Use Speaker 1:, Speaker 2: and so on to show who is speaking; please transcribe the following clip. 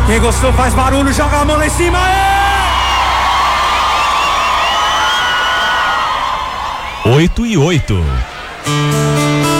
Speaker 1: Quem gostou faz barulho, joga a mão lá em cima.
Speaker 2: 8:08.